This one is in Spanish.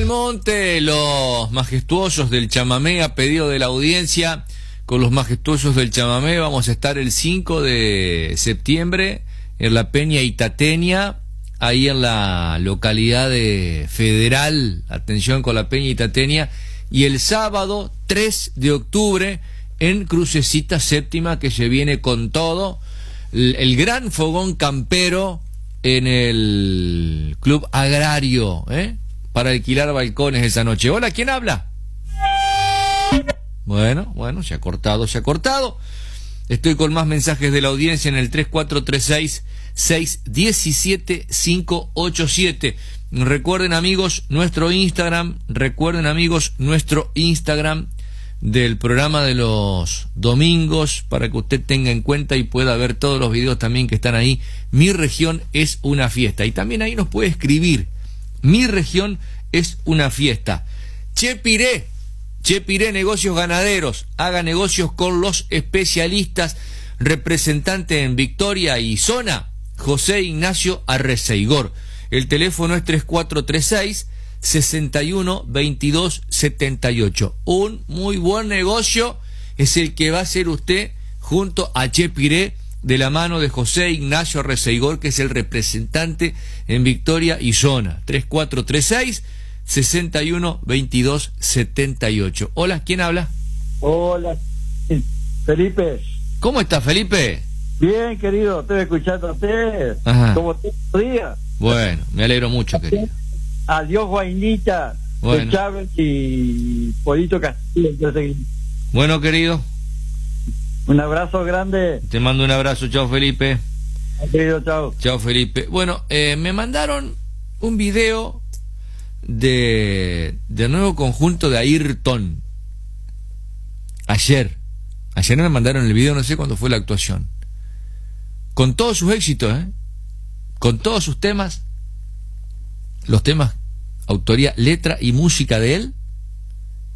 Monte, los majestuosos del chamamé, a pedido de la audiencia, con los majestuosos del chamamé vamos a estar el 5 de septiembre en la Peña Itateña, ahí en la localidad de Federal, atención con la Peña Itateña, y el sábado 3 de octubre en Crucecita Séptima, que se viene con todo, el gran fogón campero en el Club Agrario, para alquilar balcones esa noche. Hola, ¿quién habla? Bueno, se ha cortado. Estoy con más mensajes de la audiencia en el 3436-617-587. Recuerden amigos nuestro Instagram del programa de los domingos, para que usted tenga en cuenta y pueda ver todos los videos también que están ahí. Mi región es una fiesta, y también ahí nos puede escribir: mi región es una fiesta. Chepiré, negocios ganaderos, haga negocios con los especialistas. Representante en Victoria y zona, José Ignacio Arreceigor. El teléfono es 3436-612278. Un muy buen negocio es el que va a hacer usted junto a Chepiré, de la mano de José Ignacio Arreceigor, que es el representante en Victoria y zona. 3436-612278. Hola, ¿quién habla? Hola, Felipe. ¿Cómo está, Felipe? Bien, querido, estoy escuchándote. Ajá. Como todos los días. Bueno, me alegro mucho, querido. Adiós, Guainita, bueno. Chávez y Polito Castillo. Bueno, querido. Un abrazo grande. Te mando un abrazo, chao, Felipe. Querido, chao. Chao, Felipe. Bueno, me mandaron un video de nuevo conjunto de Ayrton. Ayer me mandaron el video, no sé cuándo fue la actuación. Con todos sus éxitos, con todos sus temas, los temas, autoría, letra y música de él.